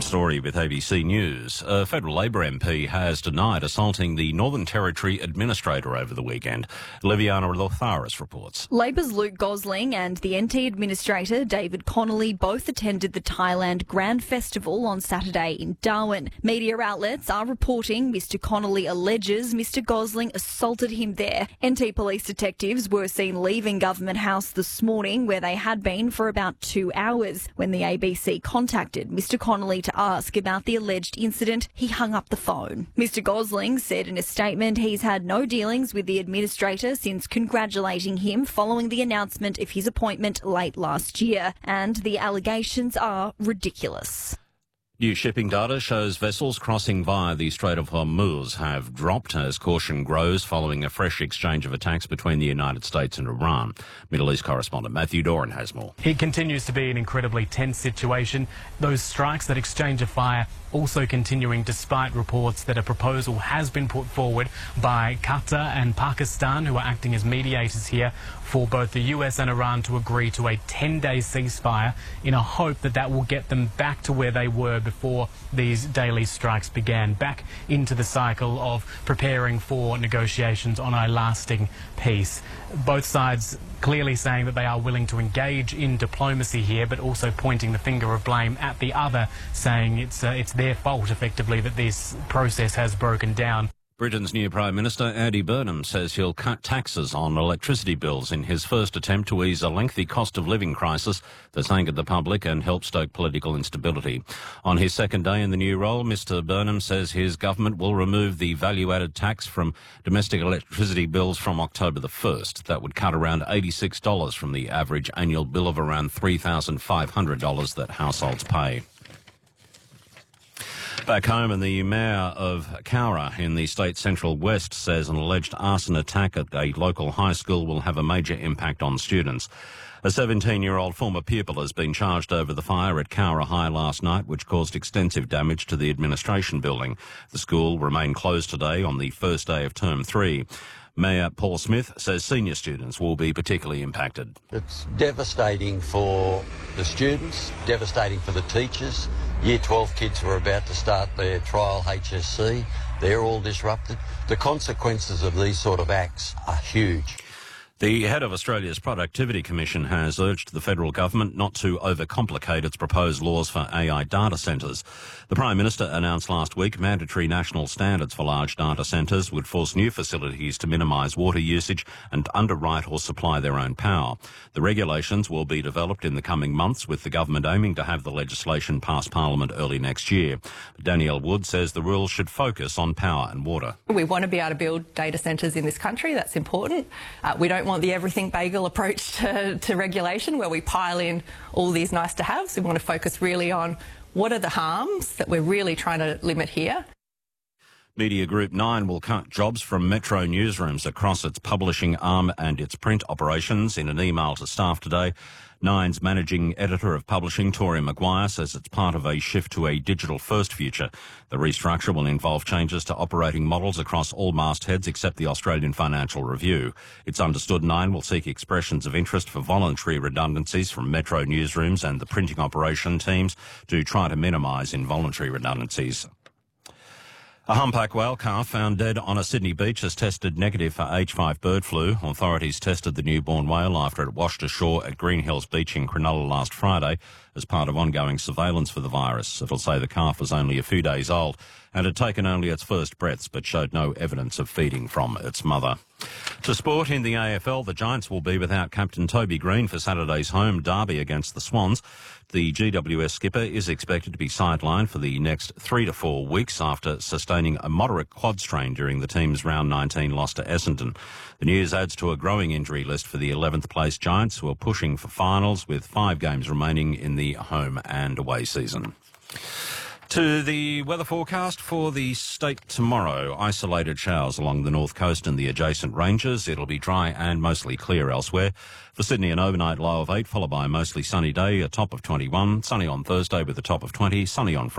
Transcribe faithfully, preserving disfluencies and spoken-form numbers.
Adam Story with A B C News. A federal Labor M P has denied assaulting the Northern Territory Administrator over the weekend. Liviana Lotharis reports. Labor's Luke Gosling and the N T Administrator David Connolly both attended the Thailand Grand Festival on Saturday in Darwin. Media outlets are reporting Mister Connolly alleges Mister Gosling assaulted him there. N T police detectives were seen leaving Government House this morning, where they had been for about two hours. When the A B C contacted Mister Connolly to ask about the alleged incident, he hung up the phone. Mister Gosling said in a statement he's had no dealings with the administrator since congratulating him following the announcement of his appointment late last year, and the allegations are ridiculous. New shipping data shows vessels crossing via the Strait of Hormuz have dropped as caution grows following a fresh exchange of attacks between the United States and Iran. Middle East correspondent Matthew Doran has more. It continues to be an incredibly tense situation. Those strikes, that exchange of fire, also continuing despite reports that a proposal has been put forward by Qatar and Pakistan, who are acting as mediators here, for both the U S and Iran to agree to a ten-day ceasefire in a hope that that will get them back to where they were before these daily strikes began, back into the cycle of preparing for negotiations on a lasting peace. Both sides clearly saying that they are willing to engage in diplomacy here, but also pointing the finger of blame at the other, saying it's, uh, it's their fault, effectively, that this process has broken down. Britain's new Prime Minister, Andy Burnham, says he'll cut taxes on electricity bills in his first attempt to ease a lengthy cost of living crisis that's angered the public and helped stoke political instability. On his second day in the new role, Mr Burnham says his government will remove the value-added tax from domestic electricity bills from October the first. That would cut around eighty-six dollars from the average annual bill of around three thousand five hundred dollars that households pay. Back home, and the mayor of Cowra in the state's central west says an alleged arson attack at a local high school will have a major impact on students. A seventeen-year-old former pupil has been charged over the fire at Cowra High last night, which caused extensive damage to the administration building. The school remained closed today on the first day of term three. Mayor Paul Smith says senior students will be particularly impacted. It's devastating for the students, devastating for the teachers. Year twelve kids who are about to start their trial H S C, they're all disrupted. The consequences of these sort of acts are huge. The head of Australia's Productivity Commission has urged the federal government not to overcomplicate its proposed laws for A I data centres. The Prime Minister announced last week mandatory national standards for large data centres would force new facilities to minimise water usage and underwrite or supply their own power. The regulations will be developed in the coming months, with the government aiming to have the legislation pass Parliament early next year. Danielle Wood says the rules should focus on power and water. We want to be able to build data centres in this country. That's important. Uh, we don't want the everything bagel approach to, to regulation where we pile in all these nice to haves. We want to focus really on what are the harms that we're really trying to limit here. Media Group Nine will cut jobs from Metro newsrooms across its publishing arm and its print operations. In an email to staff today, Nine's managing editor of publishing, Tori Maguire, says it's part of a shift to a digital-first future. The restructure will involve changes to operating models across all mastheads except the Australian Financial Review. It's understood Nine will seek expressions of interest for voluntary redundancies from Metro newsrooms and the printing operation teams to try to minimise involuntary redundancies. A humpback whale calf found dead on a Sydney beach has tested negative for H five bird flu. Authorities tested the newborn whale after it washed ashore at Green Hills Beach in Cronulla last Friday as part of ongoing surveillance for the virus. It'll say the calf was only a few days old and had taken only its first breaths but showed no evidence of feeding from its mother. To sport, in the A F L, the Giants will be without captain Toby Green for Saturday's home derby against the Swans. The G W S skipper is expected to be sidelined for the next three to four weeks after sustaining a moderate quad strain during the team's round nineteen loss to Essendon. The news adds to a growing injury list for the eleventh place Giants, who are pushing for finals with five games remaining in the home and away season. To the weather forecast for the state tomorrow. Isolated showers along the north coast and the adjacent ranges. It'll be dry and mostly clear elsewhere. For Sydney, an overnight low of eight, followed by a mostly sunny day, a top of twenty-one. Sunny on Thursday with a top of twenty. Sunny on Friday.